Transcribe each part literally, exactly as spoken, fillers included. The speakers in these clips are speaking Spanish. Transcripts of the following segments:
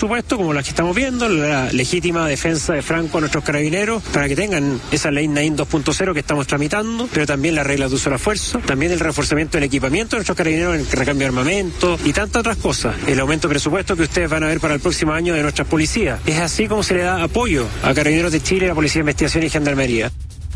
supuesto, como las que estamos viendo, la legítima defensa de Franco a nuestros carabineros, para que tengan esa ley Naim dos punto cero que estamos tramitando, pero también las reglas de uso de la fuerza, también el reforzamiento del equipamiento de nuestros carabineros en el recambio de armamento y tantas otras cosas. El aumento de presupuesto que ustedes van a ver para el próximo año de nuestras policías. Es así como se le da apoyo a Carabineros de Chile, a la Policía de Investigación y Gendarmería.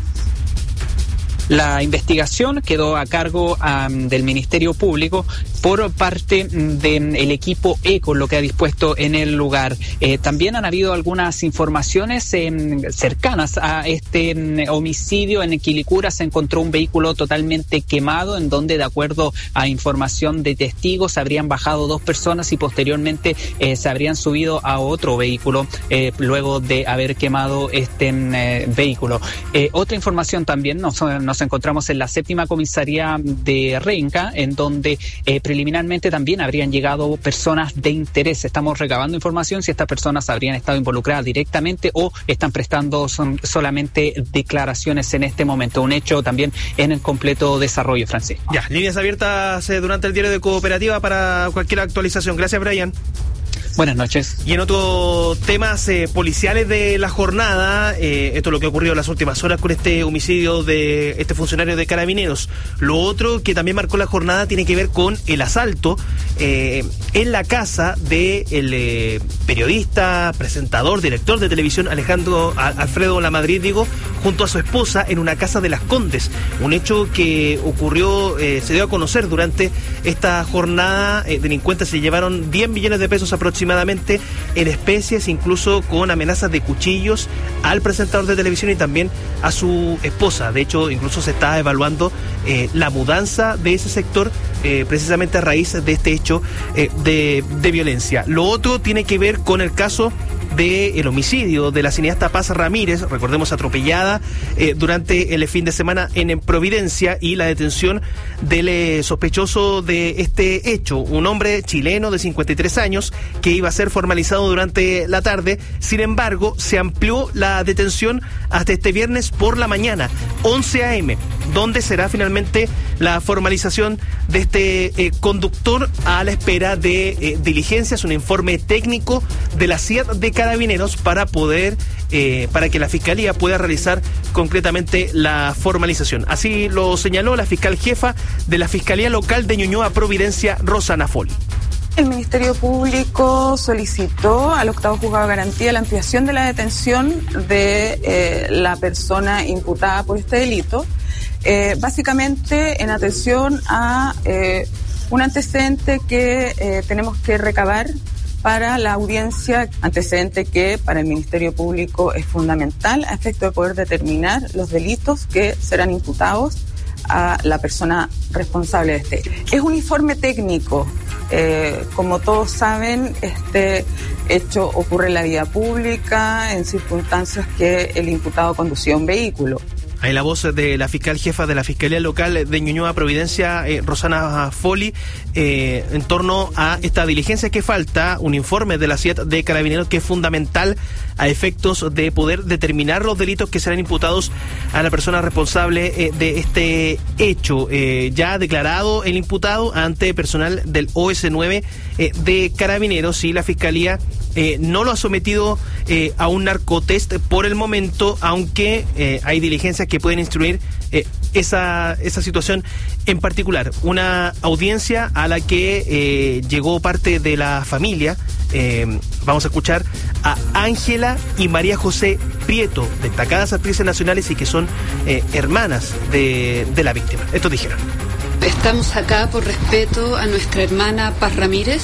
La investigación quedó a cargo um, del Ministerio Público por parte del equipo ECO, lo que ha dispuesto en el lugar. Eh, también han habido algunas informaciones eh, cercanas a este um, homicidio. En Quilicura se encontró un vehículo totalmente quemado, en donde, de acuerdo a información de testigos, habrían bajado dos personas y posteriormente eh, se habrían subido a otro vehículo eh, luego de haber quemado este eh, vehículo. Eh, otra información también nos, nos Nos encontramos en la séptima comisaría de Renca, en donde eh, preliminarmente también habrían llegado personas de interés. Estamos recabando información si estas personas habrían estado involucradas directamente o están prestando son, solamente declaraciones en este momento. Un hecho también en el completo desarrollo, Francisco. Ya, líneas abiertas eh, durante el diario de Cooperativa para cualquier actualización. Gracias, Brian. Buenas noches. Y en otros temas eh, policiales de la jornada, eh, esto es lo que ha ocurrido en las últimas horas con este homicidio de este funcionario de Carabineros. Lo otro que también marcó la jornada tiene que ver con el asalto eh, en la casa del de eh, periodista, presentador, director de televisión Alejandro a, Alfredo Lamadrid, digo, junto a su esposa en una casa de Las Condes. Un hecho que ocurrió, eh, se dio a conocer durante esta jornada. Eh, delincuentes se llevaron diez millones de pesos aproximadamente en especies, incluso con amenazas de cuchillos al presentador de televisión y también a su esposa. De hecho, incluso se está evaluando eh, la mudanza de ese sector eh, precisamente a raíz de este hecho eh, de, de violencia. Lo otro tiene que ver con el caso del homicidio de la cineasta Paz Ramírez, recordemos atropellada eh, durante el fin de semana en Providencia, y la detención del eh, sospechoso de este hecho, un hombre chileno de cincuenta y tres años que iba a ser formalizado durante la tarde. Sin embargo, se amplió la detención hasta este viernes por la mañana, once a eme, donde será finalmente la formalización de este eh, conductor a la espera de eh, diligencias, un informe técnico de la C I A T de Carabineros para poder, eh, para que la Fiscalía pueda realizar concretamente la formalización. Así lo señaló la fiscal jefa de la Fiscalía Local de Ñuñoa Providencia, Rosana Folli. El Ministerio Público solicitó al octavo juzgado de garantía la ampliación de la detención de eh, la persona imputada por este delito, eh, básicamente en atención a eh, un antecedente que eh, tenemos que recabar para la audiencia, antecedente que para el Ministerio Público es fundamental a efecto de poder determinar los delitos que serán imputados a la persona responsable de este. Es un informe técnico. Eh, como todos saben, este hecho ocurre en la vía pública, en circunstancias que el imputado conducía un vehículo. Hay la voz de la fiscal jefa de la Fiscalía Local de Ñuñoa Providencia, eh, Rosana Folli, eh, en torno a esta diligencia que falta, un informe de la C I A T de Carabineros que es fundamental a efectos de poder determinar los delitos que serán imputados a la persona responsable eh, de este hecho. Eh, ya ha declarado el imputado ante personal del O S nueve eh, de Carabineros, y la Fiscalía eh, no lo ha sometido eh, a un narcotest por el momento, aunque eh, hay diligencias que pueden instruir eh, esa, esa situación en particular. Una audiencia a la que eh, llegó parte de la familia. Eh, vamos a escuchar a Ángela y María José Prieto, destacadas actrices nacionales y que son eh, hermanas de, de la víctima. Esto dijeron. Estamos acá por respeto a nuestra hermana Paz Ramírez.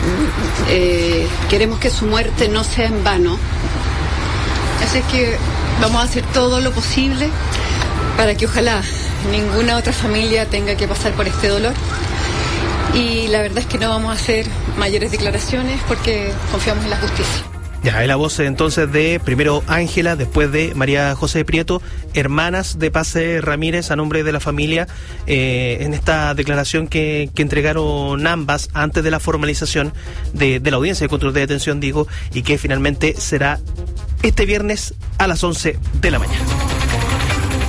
Eh, queremos que su muerte no sea en vano. Así es que vamos a hacer todo lo posible para que ojalá ninguna otra familia tenga que pasar por este dolor. Y la verdad es que no vamos a hacer mayores declaraciones porque confiamos en la justicia. Ya, es la voz entonces de primero Ángela, después de María José Prieto, hermanas de Paz Ramírez, a nombre de la familia, eh, en esta declaración que, que entregaron ambas antes de la formalización de, de la audiencia de control de detención, digo, y que finalmente será este viernes a las once de la mañana.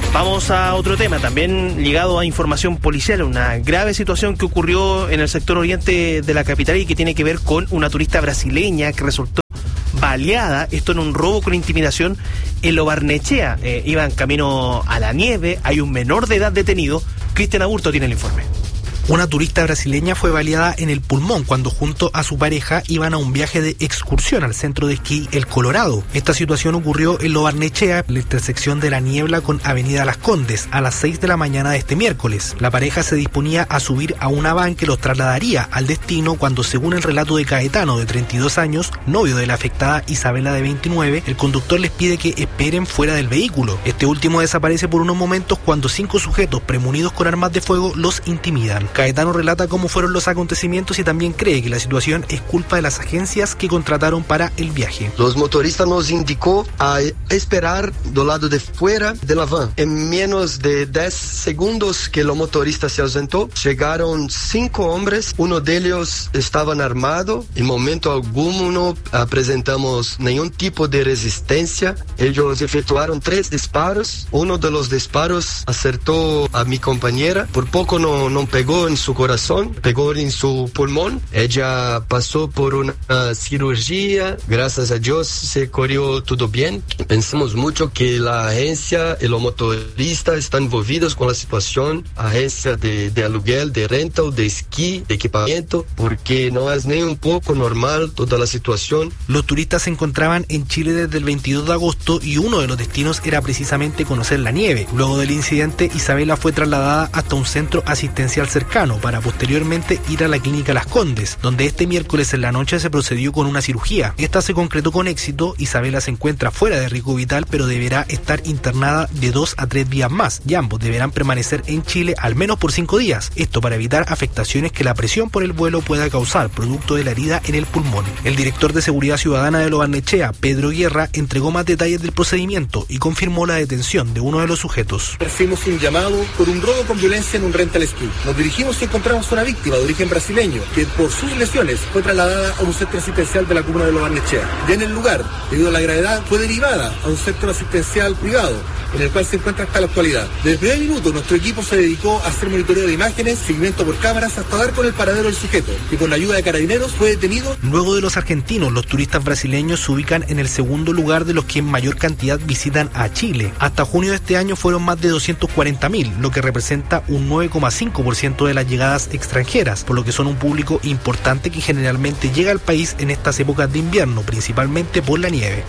Vamos a otro tema, también ligado a información policial, una grave situación que ocurrió en el sector oriente de la capital y que tiene que ver con una turista brasileña que resultó baleada, esto en un robo con intimidación en Lo Barnechea. Eh, iban camino a la nieve, hay un menor de edad detenido. Cristian Aburto tiene el informe. Una turista brasileña fue baleada en el pulmón cuando junto a su pareja iban a un viaje de excursión al centro de esquí El Colorado. Esta situación ocurrió en Lo Barnechea, la intersección de La Niebla con Avenida Las Condes, a las seis de la mañana de este miércoles. La pareja se disponía a subir a una van que los trasladaría al destino cuando, según el relato de Caetano, de treinta y dos años, novio de la afectada Isabela, de veintinueve, el conductor les pide que esperen fuera del vehículo. Este último desaparece por unos momentos cuando cinco sujetos premunidos con armas de fuego los intimidan. Caetano relata cómo fueron los acontecimientos y también cree que la situación es culpa de las agencias que contrataron para el viaje. Los motoristas nos indicó a esperar do lado de fuera de la van. En menos de diez segundos que el motorista se ausentó, llegaron cinco hombres, uno de ellos estaba armado. En momento alguno presentamos ningún tipo de resistencia. Ellos efectuaron tres disparos. Uno de los disparos acertó a mi compañera. Por poco no, no pegó en su corazón, pegó en su pulmón. Ella pasó por una cirugía. Gracias a Dios se corrió todo bien. Pensamos mucho que la agencia y los motoristas están envolvidos con la situación. Agencia de, de aluguel, de rental, de esquí, de equipamiento, porque no es ni un poco normal toda la situación. Los turistas se encontraban en Chile desde el veintidós de agosto y uno de los destinos era precisamente conocer la nieve. Luego del incidente, Isabela fue trasladada hasta un centro asistencial cercano para posteriormente ir a la clínica Las Condes, donde este miércoles en la noche se procedió con una cirugía. Esta se concretó con éxito. Isabela se encuentra fuera de riesgo vital, pero deberá estar internada de dos a tres días más, y ambos deberán permanecer en Chile al menos por cinco días. Esto para evitar afectaciones que la presión por el vuelo pueda causar, producto de la herida en el pulmón. El director de Seguridad Ciudadana de Lo Barnechea, Pedro Guerra, entregó más detalles del procedimiento y confirmó la detención de uno de los sujetos. Recibimos un llamado por un robo con violencia en un rental ski. Nos dirigimos y encontramos a una víctima de origen brasileño que por sus lesiones fue trasladada a un centro asistencial de la comuna de Lo Barnechea. Ya en el lugar, debido a la gravedad, fue derivada a un centro asistencial privado, en el cual se encuentra hasta la actualidad. Desde el primer minuto, nuestro equipo se dedicó a hacer monitoreo de imágenes, seguimiento por cámaras, hasta dar con el paradero del sujeto, y con la ayuda de carabineros fue detenido. Luego de los argentinos, los turistas brasileños se ubican en el segundo lugar de los que en mayor cantidad visitan a Chile. Hasta junio de este año fueron más de doscientos cuarenta mil, lo que representa un nueve coma cinco por ciento de las llegadas extranjeras, por lo que son un público importante que generalmente llega al país en estas épocas de invierno, principalmente por la nieve.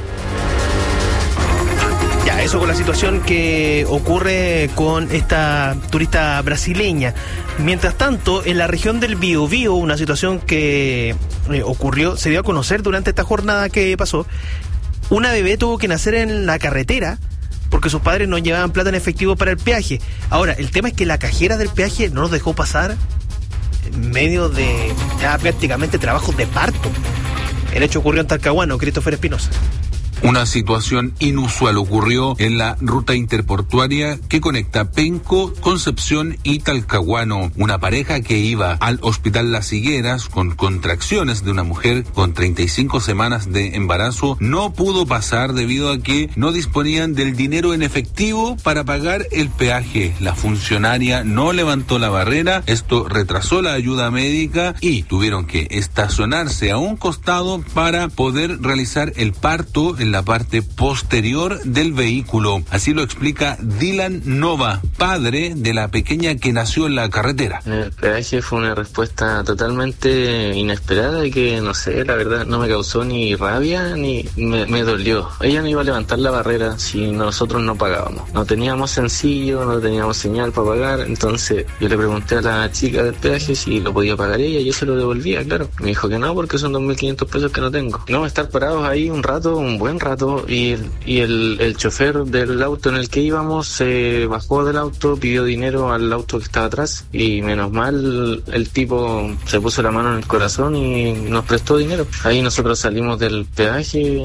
Ya, eso con la situación que ocurre con esta turista brasileña. Mientras tanto, en la región del Biobío, una situación que eh, ocurrió, se dio a conocer durante esta jornada que pasó. Una bebé tuvo que nacer en la carretera porque sus padres no llevaban plata en efectivo para el peaje. Ahora, el tema es que la cajera del peaje no nos dejó pasar en medio de ya prácticamente trabajos de parto. El hecho ocurrió en Talcahuano. Christopher Espinosa. Una situación inusual ocurrió en la ruta interportuaria que conecta Penco, Concepción y Talcahuano. Una pareja que iba al hospital Las Higueras con contracciones de una mujer con treinta y cinco semanas de embarazo no pudo pasar debido a que no disponían del dinero en efectivo para pagar el peaje. La funcionaria no levantó la barrera, esto retrasó la ayuda médica y tuvieron que estacionarse a un costado para poder realizar el parto en la parte posterior del vehículo. Así lo explica Dylan Nova, padre de la pequeña que nació en la carretera. El peaje fue una respuesta totalmente inesperada y que, no sé, la verdad no me causó ni rabia ni me, me dolió. Ella no iba a levantar la barrera si nosotros no pagábamos. No teníamos sencillo, no teníamos señal para pagar, entonces yo le pregunté a la chica del peaje si lo podía pagar ella y yo se lo devolvía, claro. Me dijo que no porque son dos mil quinientos pesos que no tengo. No, estar parados ahí un rato, un buen rato y, y el, el chofer del auto en el que íbamos se bajó del auto, pidió dinero al auto que estaba atrás y menos mal el tipo se puso la mano en el corazón y nos prestó dinero. Ahí nosotros salimos del peaje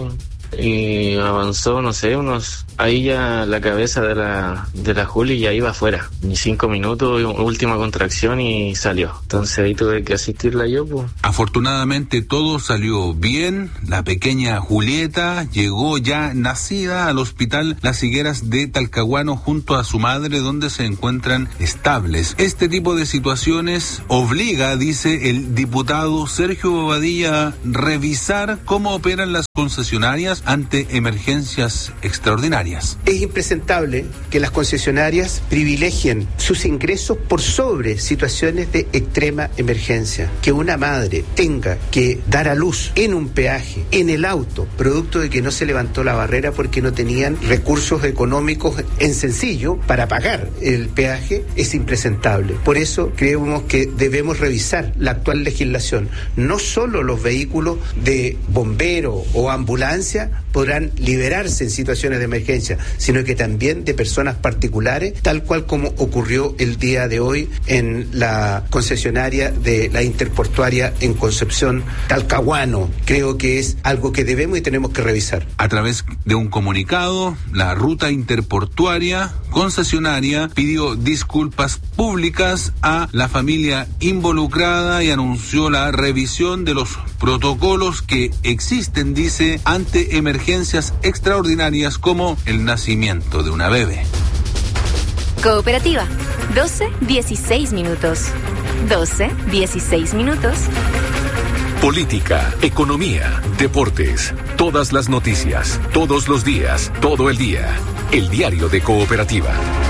y avanzó, no sé, unos... Ahí ya la cabeza de la de la Juli ya iba afuera. Ni cinco minutos, última contracción y salió. Entonces ahí tuve que asistirla yo, pues. Afortunadamente todo salió bien. La pequeña Julieta llegó ya nacida al hospital Las Higueras de Talcahuano junto a su madre, donde se encuentran estables. Este tipo de situaciones obliga, dice el diputado Sergio Bobadilla, a revisar cómo operan las concesionarias ante emergencias extraordinarias. Es impresentable que las concesionarias privilegien sus ingresos por sobre situaciones de extrema emergencia. Que una madre tenga que dar a luz en un peaje, en el auto, producto de que no se levantó la barrera porque no tenían recursos económicos en sencillo para pagar el peaje, es impresentable. Por eso creemos que debemos revisar la actual legislación. No solo los vehículos de bombero o ambulancia podrán liberarse en situaciones de emergencia, sino que también de personas particulares, tal cual como ocurrió el día de hoy en la concesionaria de la interportuaria en Concepción, Talcahuano. Creo que es algo que debemos y tenemos que revisar. A través de un comunicado, la ruta interportuaria concesionaria pidió disculpas públicas a la familia involucrada y anunció la revisión de los protocolos que existen, dice, ante emergencias extraordinarias como el nacimiento de una bebé. Cooperativa, doce dieciséis minutos. doce dieciséis minutos. Política, economía, deportes, todas las noticias, todos los días, todo el día. El diario de Cooperativa.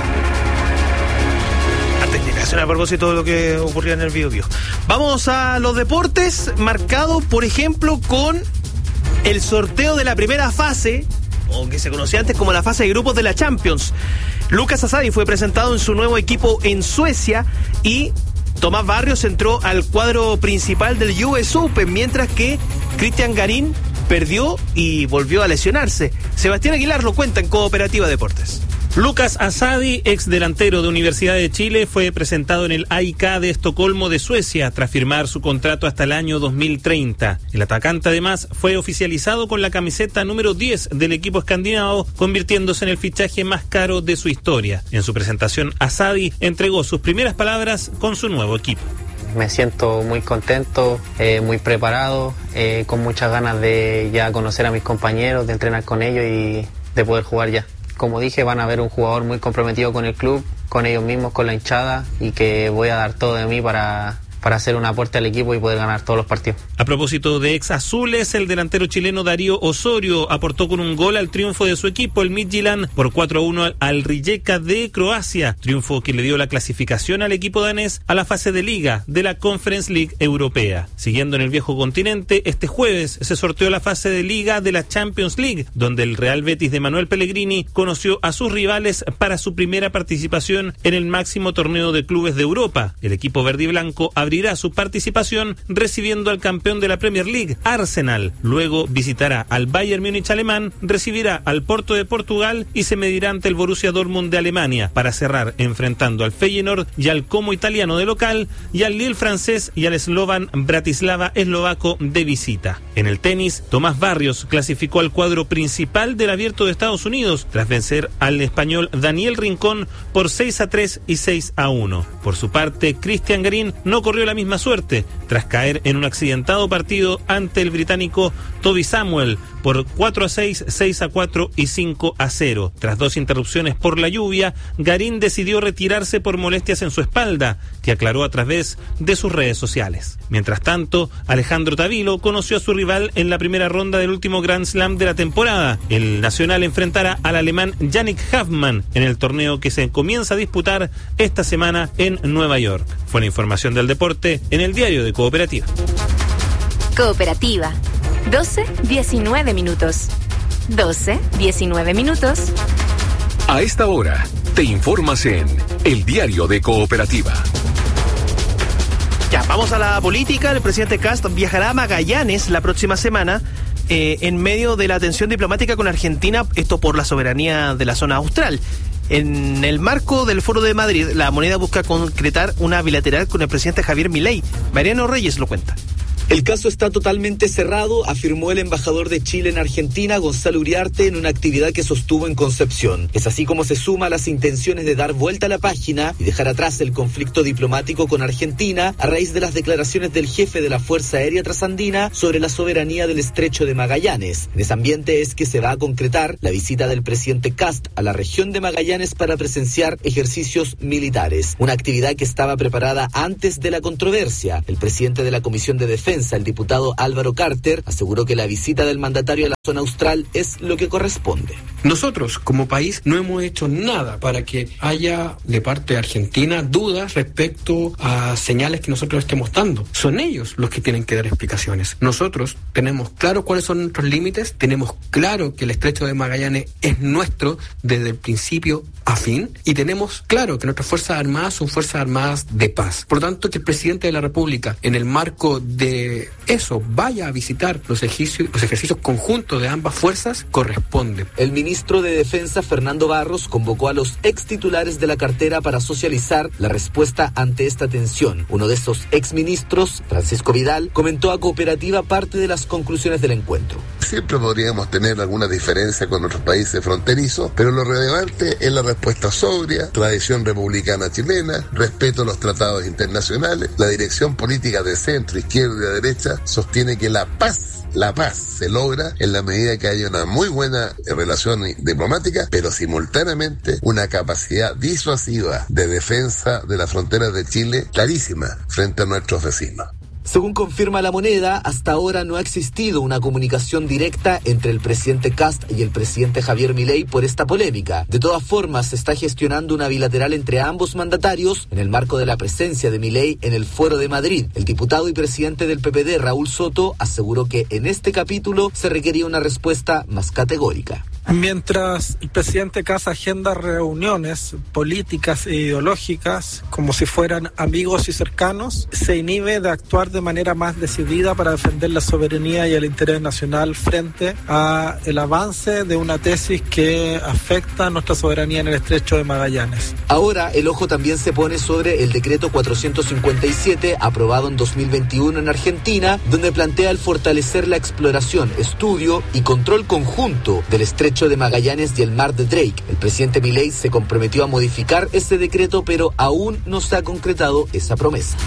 A propósito de lo que ocurría en el Biobío. Vamos a los deportes, marcado por ejemplo con el sorteo de la primera fase, o que se conocía antes como la fase de grupos de la Champions. Lucas Asadi fue presentado en su nuevo equipo en Suecia y Tomás Barrios entró al cuadro principal del U S Open, mientras que Cristian Garín perdió y volvió a lesionarse. Sebastián Aguilar lo cuenta en Cooperativa Deportes. Lucas Asadi, ex delantero de Universidad de Chile, fue presentado en el A I K de Estocolmo de Suecia tras firmar su contrato hasta el año dos mil treinta. El atacante además fue oficializado con la camiseta número diez del equipo escandinavo, convirtiéndose en el fichaje más caro de su historia. En su presentación, Asadi entregó sus primeras palabras con su nuevo equipo. Me siento muy contento, eh, muy preparado, eh, con muchas ganas de ya conocer a mis compañeros, de entrenar con ellos y de poder jugar ya. Como dije, van a ver un jugador muy comprometido con el club, con ellos mismos, con la hinchada, y que voy a dar todo de mí para, para hacer un aporte al equipo y poder ganar todos los partidos. A propósito de ex azules, el delantero chileno Darío Osorio aportó con un gol al triunfo de su equipo, el Midtjylland, por cuatro a uno al Rijeka de Croacia, triunfo que le dio la clasificación al equipo danés a la fase de liga de la Conference League Europea. Siguiendo en el viejo continente, este jueves se sorteó la fase de liga de la Champions League, donde el Real Betis de Manuel Pellegrini conoció a sus rivales para su primera participación en el máximo torneo de clubes de Europa. El equipo verde y blanco abrirá su participación recibiendo al campeón de la Premier League, Arsenal. Luego visitará al Bayern Múnich alemán, recibirá al Porto de Portugal y se medirá ante el Borussia Dortmund de Alemania, para cerrar enfrentando al Feyenoord y al Como italiano de local, y al Lille francés y al Slovan Bratislava eslovaco de visita. En el tenis, Tomás Barrios clasificó al cuadro principal del Abierto de Estados Unidos tras vencer al español Daniel Rincón por seis a tres y seis a uno. Por su parte, Cristian Garín no corrió la misma suerte tras caer en un accidentado partido ante el británico Toby Samuel por cuatro a seis, seis a cuatro y cinco a cero. Tras dos interrupciones por la lluvia, Garín decidió retirarse por molestias en su espalda, que aclaró a través de sus redes sociales. Mientras tanto, Alejandro Tavilo conoció a su rival en la primera ronda del último Grand Slam de la temporada. El nacional enfrentará al alemán Yannick Hoffmann en el torneo que se comienza a disputar esta semana en Nueva York. Fue la información del deporte en el diario de Cooperativa. Cooperativa, doce diecinueve minutos. doce diecinueve minutos. A esta hora, te informas en El Diario de Cooperativa. Ya, vamos a la política. El presidente Kast viajará a Magallanes la próxima semana eh, en medio de la tensión diplomática con Argentina, esto por la soberanía de la zona austral. En el marco del Foro de Madrid, la Moneda busca concretar una bilateral con el presidente Javier Milei. Mariano Reyes lo cuenta. El caso está totalmente cerrado, afirmó el embajador de Chile en Argentina, Gonzalo Uriarte, en una actividad que sostuvo en Concepción. Es así como se suma a las intenciones de dar vuelta a la página y dejar atrás el conflicto diplomático con Argentina a raíz de las declaraciones del jefe de la Fuerza Aérea Trasandina sobre la soberanía del Estrecho de Magallanes. En ese ambiente es que se va a concretar la visita del presidente Kast a la región de Magallanes para presenciar ejercicios militares, una actividad que estaba preparada antes de la controversia. El presidente de la Comisión de Defensa, el diputado Álvaro Carter, aseguró que la visita del mandatario a la zona austral es lo que corresponde. Nosotros, como país, no hemos hecho nada para que haya de parte de Argentina dudas respecto a señales que nosotros estemos dando. Son ellos los que tienen que dar explicaciones. Nosotros tenemos claro cuáles son nuestros límites, tenemos claro que el Estrecho de Magallanes es nuestro desde el principio a fin, y tenemos claro que nuestras Fuerzas Armadas son Fuerzas Armadas de paz. Por lo tanto, que el presidente de la República, en el marco de eso, vaya a visitar los ejercicios, los ejercicios conjuntos de ambas fuerzas, corresponde. El ministro de Defensa, Fernando Barros, convocó a los ex titulares de la cartera para socializar la respuesta ante esta tensión. Uno de esos ex ministros, Francisco Vidal, comentó a Cooperativa parte de las conclusiones del encuentro. Siempre podríamos tener alguna diferencia con otros países fronterizos, pero lo relevante es la respuesta sobria, tradición republicana chilena, respeto a los tratados internacionales. La dirección política de centro, izquierda y derecha sostiene que la paz La paz se logra en la medida que haya una muy buena relación diplomática, pero simultáneamente una capacidad disuasiva de defensa de las fronteras de Chile clarísima frente a nuestros vecinos. Según confirma La Moneda, hasta ahora no ha existido una comunicación directa entre el presidente Kast y el presidente Javier Milei por esta polémica. De todas formas, se está gestionando una bilateral entre ambos mandatarios en el marco de la presencia de Milei en el Foro de Madrid. El diputado y presidente del P P D, Raúl Soto, aseguró que en este capítulo se requería una respuesta más categórica. Mientras el presidente Kast agenda reuniones políticas e ideológicas como si fueran amigos y cercanos, se inhibe de actuar de manera más decidida para defender la soberanía y el interés nacional frente a el avance de una tesis que afecta a nuestra soberanía en el Estrecho de Magallanes. Ahora el ojo también se pone sobre el decreto cuatrocientos cincuenta y siete aprobado en dos mil veintiuno en Argentina, donde plantea el fortalecer la exploración, estudio y control conjunto del Estrecho de Magallanes y el Mar de Drake. El presidente Milei se comprometió a modificar ese decreto, pero aún no se ha concretado esa promesa.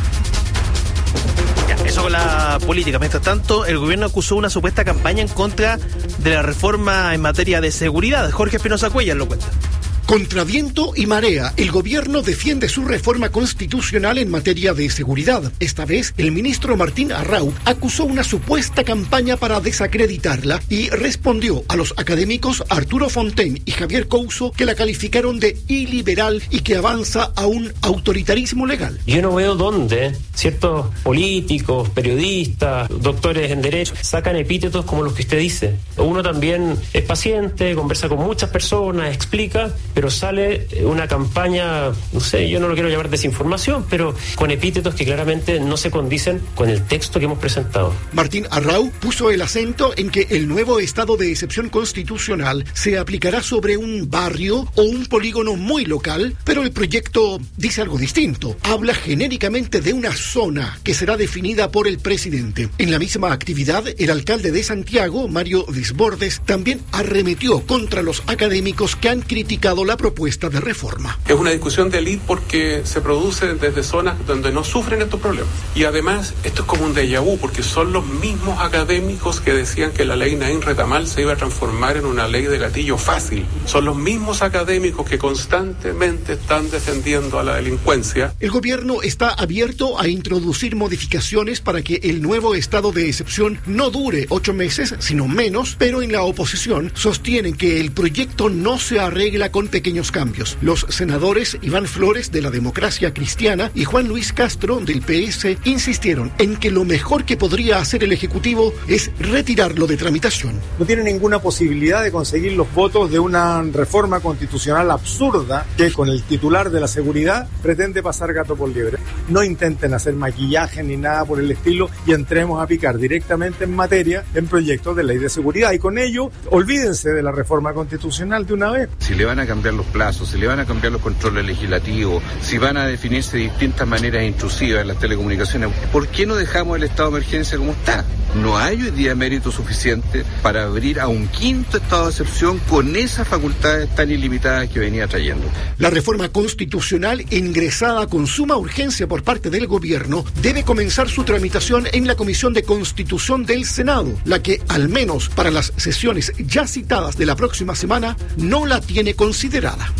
Eso con la política. Mientras tanto, el gobierno acusó una supuesta campaña en contra de la reforma en materia de seguridad. Jorge Espinosa Cuellar lo cuenta. Contra viento y marea, el gobierno defiende su reforma constitucional en materia de seguridad. Esta vez, el ministro Martín Arrau acusó una supuesta campaña para desacreditarla y respondió a los académicos Arturo Fontaine y Javier Couso, que la calificaron de iliberal y que avanza a un autoritarismo legal. Yo no veo dónde ciertos políticos, periodistas, doctores en derecho sacan epítetos como los que usted dice. Uno también es paciente, conversa con muchas personas, explica, pero sale una campaña, no sé, yo no lo quiero llamar desinformación, pero con epítetos que claramente no se condicen con el texto que hemos presentado. Martín Arrau puso el acento en que el nuevo estado de excepción constitucional se aplicará sobre un barrio o un polígono muy local, pero el proyecto dice algo distinto. Habla genéricamente de una zona que será definida por el presidente. En la misma actividad, el alcalde de Santiago, Mario Desbordes, también arremetió contra los académicos que han criticado la propuesta de reforma. Es una discusión de élite porque se produce desde zonas donde no sufren estos problemas. Y además, esto es como un déjà vu, porque son los mismos académicos que decían que la ley Naín Retamal se iba a transformar en una ley de gatillo fácil. Son los mismos académicos que constantemente están defendiendo a la delincuencia. El gobierno está abierto a introducir modificaciones para que el nuevo estado de excepción no dure ocho meses, sino menos, pero en la oposición sostienen que el proyecto no se arregla con pequeños cambios. Los senadores Iván Flores de la Democracia Cristiana y Juan Luis Castro del P S insistieron en que lo mejor que podría hacer el Ejecutivo es retirarlo de tramitación. No tiene ninguna posibilidad de conseguir los votos de una reforma constitucional absurda que con el titular de la seguridad pretende pasar gato por liebre. No intenten hacer maquillaje ni nada por el estilo y entremos a picar directamente en materia en proyectos de ley de seguridad y con ello olvídense de la reforma constitucional de una vez. Si le van a cambiar cambiar los plazos, si le van a cambiar los controles legislativos, si van a definirse de distintas maneras intrusivas en las telecomunicaciones, ¿por qué no dejamos el estado de emergencia como está? No hay hoy día mérito suficiente para abrir a un quinto estado de excepción con esas facultades tan ilimitadas que venía trayendo. La reforma constitucional, ingresada con suma urgencia por parte del gobierno, debe comenzar su tramitación en la Comisión de Constitución del Senado, la que, al menos para las sesiones ya citadas de la próxima semana, no la tiene considerada.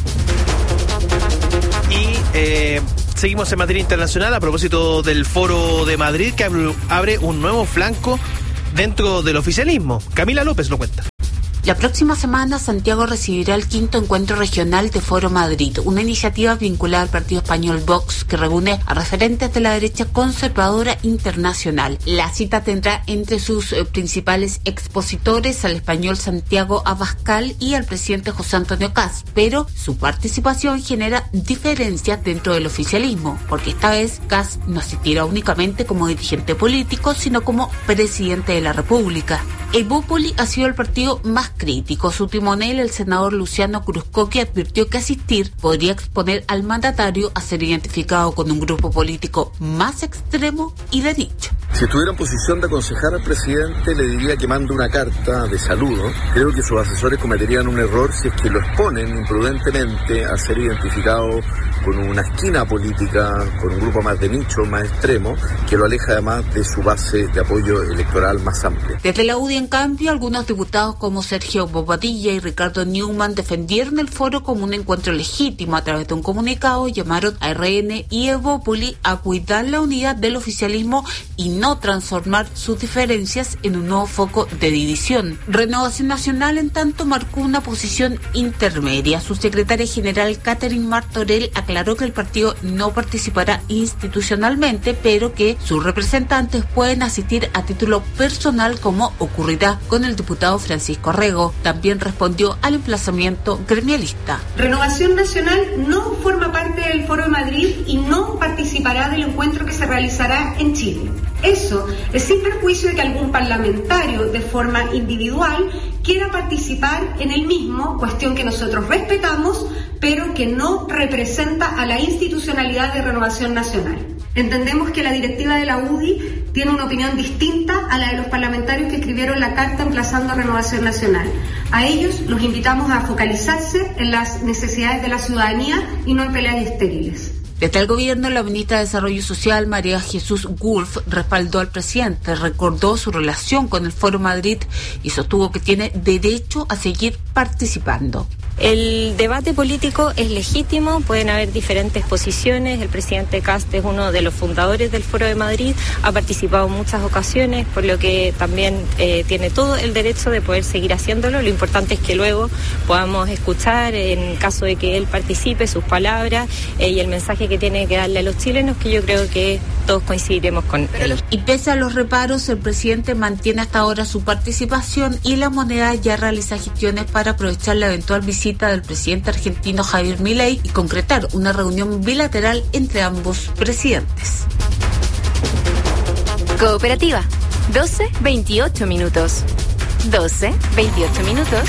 Y eh, seguimos en materia internacional a propósito del Foro de Madrid, que abre un nuevo flanco dentro del oficialismo. Camila López lo cuenta. La próxima semana Santiago recibirá el quinto encuentro regional de Foro Madrid, una iniciativa vinculada al partido español Vox que reúne a referentes de la derecha conservadora internacional. La cita tendrá entre sus eh, principales expositores al español Santiago Abascal y al presidente José Antonio Cast, pero su participación genera diferencias dentro del oficialismo, porque esta vez Cast no asistirá únicamente como dirigente político, sino como presidente de la República. El Bópoli ha sido el partido más crítico. Su timonel, el senador Luciano Cruzcoqui, advirtió que asistir podría exponer al mandatario a ser identificado con un grupo político más extremo y de nicho. Si estuviera en posición de aconsejar al presidente, le diría que mande una carta de saludo. Creo que sus asesores cometerían un error si es que lo exponen imprudentemente a ser identificado con una esquina política, con un grupo más de nicho, más extremo, que lo aleja además de su base de apoyo electoral más amplia. Desde la U D I, en cambio, algunos diputados como Sergio Bobadilla y Ricardo Newman defendieron el foro como un encuentro legítimo. A través de un comunicado llamaron a R N y Evópoli a cuidar la unidad del oficialismo y no transformar sus diferencias en un nuevo foco de división. Renovación Nacional, en tanto, marcó una posición intermedia. Su secretaria general, Catherine Martorell, aclaró que el partido no participará institucionalmente, pero que sus representantes pueden asistir a título personal, como ocurrirá con el diputado Francisco Rego. También respondió al emplazamiento gremialista. Renovación Nacional no forma parte del Foro de Madrid y no participará del encuentro que se realizará en Chile. Eso es sin perjuicio de que algún parlamentario de forma individual quiera participar en el mismo, cuestión que nosotros respetamos, pero que no representa a la institucionalidad de Renovación Nacional. Entendemos que la directiva de la U D I tiene una opinión distinta a la de los parlamentarios que escribieron la carta emplazando a Renovación Nacional. A ellos los invitamos a focalizarse en las necesidades de la ciudadanía y no en peleas estériles. Desde el gobierno, la ministra de Desarrollo Social, María Jesús Wolf, respaldó al presidente, recordó su relación con el Foro Madrid y sostuvo que tiene derecho a seguir participando. El debate político es legítimo, pueden haber diferentes posiciones. El presidente Cast es uno de los fundadores del Foro de Madrid, ha participado en muchas ocasiones, por lo que también eh, tiene todo el derecho de poder seguir haciéndolo. Lo importante es que luego podamos escuchar, en caso de que él participe, sus palabras eh, y el mensaje que tiene que darle a los chilenos, que yo creo que todos coincidiremos con él. Y pese a los reparos, el presidente mantiene hasta ahora su participación y la moneda ya realiza gestiones para aprovechar la eventual visita del presidente argentino Javier Milei y concretar una reunión bilateral entre ambos presidentes. Cooperativa, doce veintiocho minutos. doce veintiocho minutos.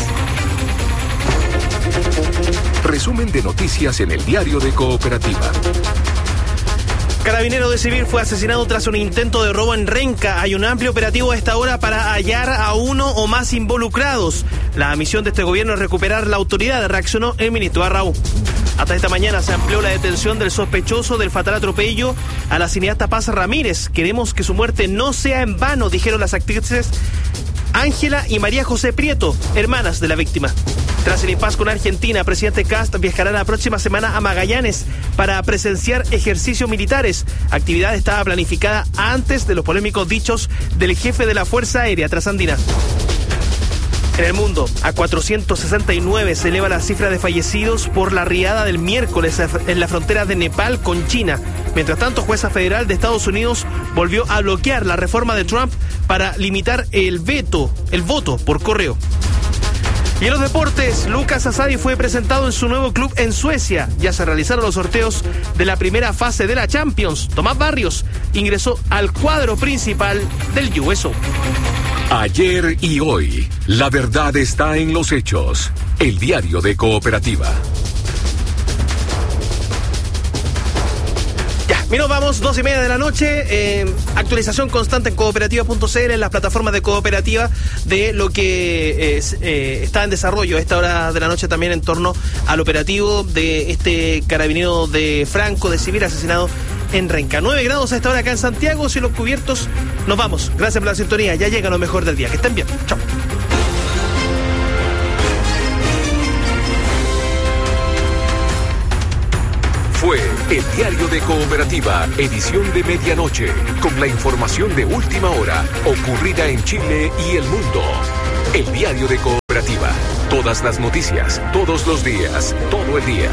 Resumen de noticias en el diario de Cooperativa. Carabinero de Civil fue asesinado tras un intento de robo en Renca. Hay un amplio operativo a esta hora para hallar a uno o más involucrados. La misión de este gobierno es recuperar la autoridad, reaccionó el ministro Arrau. Hasta esta mañana se amplió la detención del sospechoso del fatal atropello a la cineasta Paz Ramírez. Queremos que su muerte no sea en vano, dijeron las actrices Ángela y María José Prieto, hermanas de la víctima. Tras el impasse con Argentina, presidente Cast viajará la próxima semana a Magallanes para presenciar ejercicios militares. Actividad estaba planificada antes de los polémicos dichos del jefe de la Fuerza Aérea Trasandina. En el mundo, a cuatrocientos sesenta y nueve se eleva la cifra de fallecidos por la riada del miércoles en la frontera de Nepal con China. Mientras tanto, jueza federal de Estados Unidos volvió a bloquear la reforma de Trump para limitar el veto, el voto por correo. Y en los deportes, Lucas Asadi fue presentado en su nuevo club en Suecia. Ya se realizaron los sorteos de la primera fase de la Champions. Tomás Barrios ingresó al cuadro principal del U S Open. Ayer y hoy, la verdad está en los hechos. El diario de Cooperativa. Ya, mira, vamos, dos y media de la noche, eh, actualización constante en cooperativa punto c l, en las plataformas de cooperativa, de lo que eh, eh, está en desarrollo a esta hora de la noche también en torno al operativo de este carabinero de Franco, de civil asesinado en Renca. nueve grados a esta hora acá en Santiago, cielos cubiertos. Nos vamos, gracias por la sintonía, ya llega lo mejor del día, que estén bien, chao. Fue el diario de Cooperativa, edición de medianoche, con la información de última hora ocurrida en Chile y el mundo. El diario de Cooperativa, todas las noticias, todos los días, todo el día.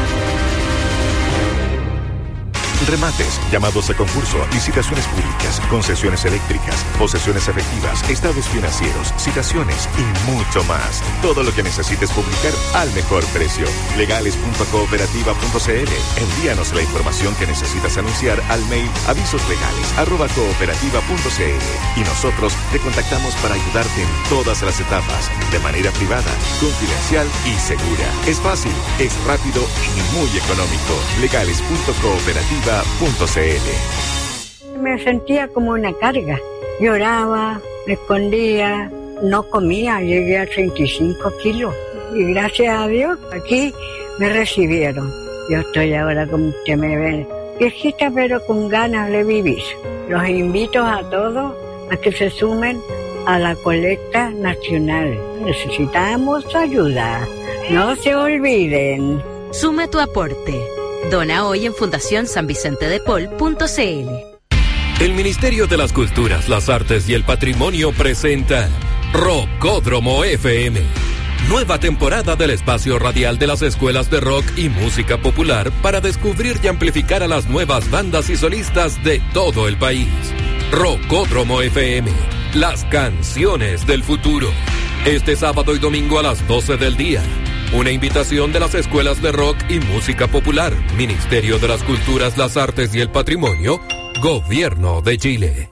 Remates, llamados a concurso, licitaciones públicas, concesiones eléctricas, posesiones efectivas, estados financieros, citaciones y mucho más. Todo lo que necesites publicar al mejor precio. legales punto cooperativa punto c l. Envíanos la información que necesitas anunciar al mail avisoslegales arroba cooperativa punto c l y nosotros te contactamos para ayudarte en todas las etapas, de manera privada, confidencial y segura. Es fácil, es rápido y muy económico. legales punto cooperativa punto c l. Me sentía como una carga. Lloraba, me escondía, no comía, llegué a treinta y cinco kilos. Y gracias a Dios, aquí me recibieron. Yo estoy ahora, como usted me ve, viejita pero con ganas de vivir. Los invito a todos a que se sumen a la colecta nacional. Necesitamos ayuda. No se olviden. Suma tu aporte. Dona hoy en fundación san vicente de paul punto c l. El Ministerio de las Culturas, las Artes y el Patrimonio presenta Rockódromo F M. Nueva temporada del espacio radial de las escuelas de rock y música popular para descubrir y amplificar a las nuevas bandas y solistas de todo el país. Rockódromo F M, las canciones del futuro. Este sábado y domingo a las doce del día. Una invitación de las escuelas de rock y música popular, Ministerio de las Culturas, las Artes y el Patrimonio, Gobierno de Chile.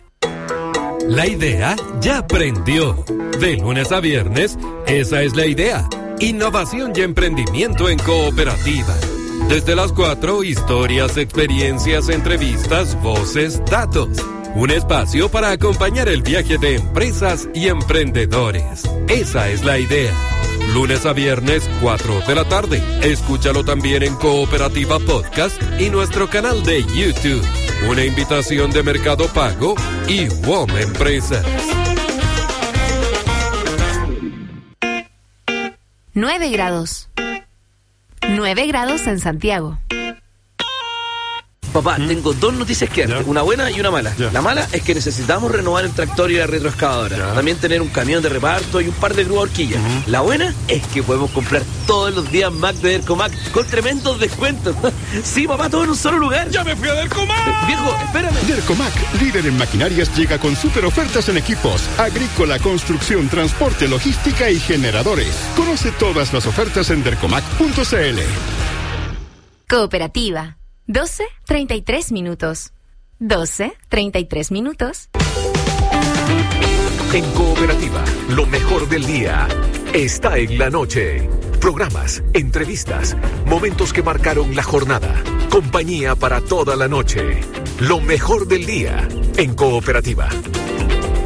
La idea ya prendió. De lunes a viernes, esa es la idea. Innovación y emprendimiento en cooperativa. Desde las cuatro, historias, experiencias, entrevistas, voces, datos. Un espacio para acompañar el viaje de empresas y emprendedores. Esa es la idea. Lunes a viernes, cuatro de la tarde. Escúchalo también en Cooperativa Podcast y nuestro canal de YouTube. Una invitación de Mercado Pago y W O M Empresas. nueve grados. nueve grados en Santiago. Papá, ¿Mm? tengo dos noticias que darte, una buena y una mala. Ya. La mala es que necesitamos renovar el tractor y la retroexcavadora. Ya. También tener un camión de reparto y un par de grúas horquillas. Uh-huh. La buena es que podemos comprar todos los días Mac de Dercomac con tremendos descuentos. Sí, papá, todo en un solo lugar. ¡Ya me fui a Dercomac! Eh, viejo, espérame. Dercomac, líder en maquinarias, llega con super ofertas en equipos agrícola, construcción, transporte, logística y generadores. Conoce todas las ofertas en dercomac punto c l. Cooperativa. doce treinta y tres minutos. doce treinta y tres minutos. En Cooperativa, lo mejor del día está en la noche. Programas, entrevistas, momentos que marcaron la jornada. Compañía para toda la noche. Lo mejor del día en Cooperativa.